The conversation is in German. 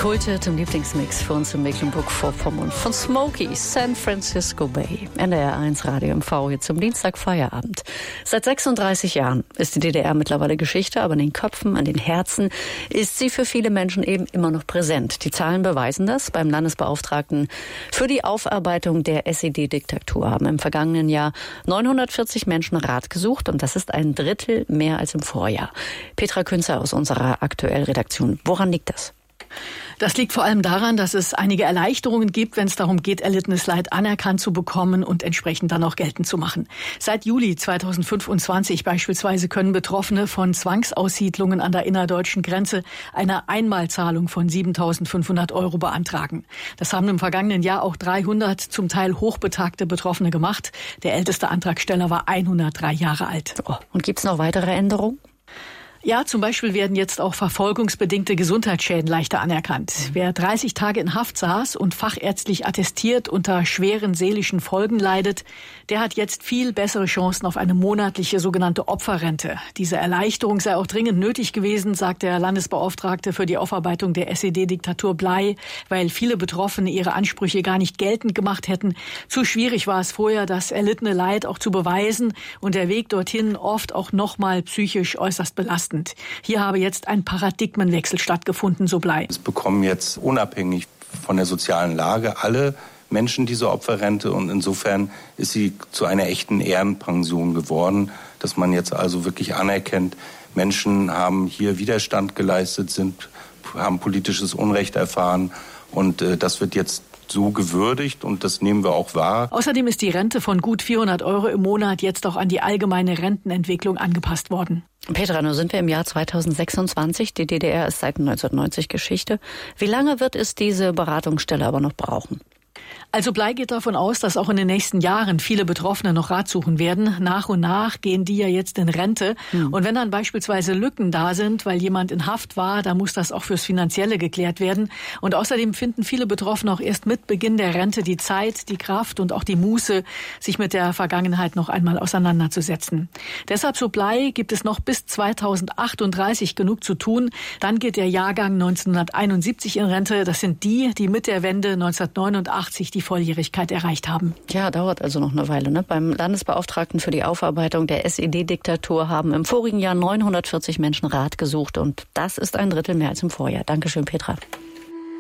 Kultet im Lieblingsmix für uns in Mecklenburg-Vorpommern von Smokey, San Francisco Bay. NDR1 Radio MV jetzt zum Dienstag Feierabend. Seit 36 Jahren ist die DDR mittlerweile Geschichte, aber in den Köpfen, an den Herzen ist sie für viele Menschen eben immer noch präsent. Die Zahlen beweisen das. Beim Landesbeauftragten für die Aufarbeitung der SED-Diktatur haben im vergangenen Jahr 940 Menschen Rat gesucht und das ist ein Drittel mehr als im Vorjahr. Petra Künzer aus unserer aktuellen Redaktion. Woran liegt das? Das liegt vor allem daran, dass es einige Erleichterungen gibt, wenn es darum geht, erlittenes Leid anerkannt zu bekommen und entsprechend dann auch geltend zu machen. Seit Juli 2025 beispielsweise können Betroffene von Zwangsaussiedlungen an der innerdeutschen Grenze eine Einmalzahlung von 7.500 € beantragen. Das haben im vergangenen Jahr auch 300 zum Teil hochbetagte Betroffene gemacht. Der älteste Antragsteller war 103 Jahre alt. Oh, und gibt es noch weitere Änderungen? Ja, zum Beispiel werden jetzt auch verfolgungsbedingte Gesundheitsschäden leichter anerkannt. Wer 30 Tage in Haft saß und fachärztlich attestiert unter schweren seelischen Folgen leidet, der hat jetzt viel bessere Chancen auf eine monatliche sogenannte Opferrente. Diese Erleichterung sei auch dringend nötig gewesen, sagt der Landesbeauftragte für die Aufarbeitung der SED-Diktatur Bley, weil viele Betroffene ihre Ansprüche gar nicht geltend gemacht hätten. Zu schwierig war es vorher, das erlittene Leid auch zu beweisen und der Weg dorthin oft auch nochmal psychisch äußerst belastend. Hier habe jetzt ein Paradigmenwechsel stattgefunden, so Bley. Es bekommen jetzt unabhängig von der sozialen Lage alle Menschen diese Opferrente und insofern ist sie zu einer echten Ehrenpension geworden, dass man jetzt also wirklich anerkennt, Menschen haben hier Widerstand geleistet, haben politisches Unrecht erfahren und das wird jetzt so gewürdigt und das nehmen wir auch wahr. Außerdem ist die Rente von gut 400 € im Monat jetzt auch an die allgemeine Rentenentwicklung angepasst worden. Petra, nun sind wir im Jahr 2026. Die DDR ist seit 1990 Geschichte. Wie lange wird es diese Beratungsstelle aber noch brauchen? Also Bley geht davon aus, dass auch in den nächsten Jahren viele Betroffene noch Rat suchen werden. Nach und nach gehen die ja jetzt in Rente. Und wenn dann beispielsweise Lücken da sind, weil jemand in Haft war, dann muss das auch fürs Finanzielle geklärt werden. Und außerdem finden viele Betroffene auch erst mit Beginn der Rente die Zeit, die Kraft und auch die Muße, sich mit der Vergangenheit noch einmal auseinanderzusetzen. Deshalb, so Bley, gibt es noch bis 2038 genug zu tun. Dann geht der Jahrgang 1971 in Rente. Das sind die, die mit der Wende 1989 die Volljährigkeit erreicht haben. Ja, dauert also noch eine Weile. Ne? Beim Landesbeauftragten für die Aufarbeitung der SED-Diktatur haben im vorigen Jahr 940 Menschen Rat gesucht und das ist ein Drittel mehr als im Vorjahr. Dankeschön, Petra.